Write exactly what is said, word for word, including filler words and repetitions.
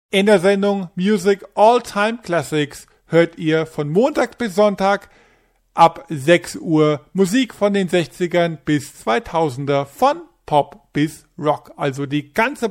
In der Sendung Music All Time Classics hört ihr von Montag bis Sonntag ab sechs Uhr Musik von den sechzigern bis zweitausender, von Pop bis Rock. Also die ganze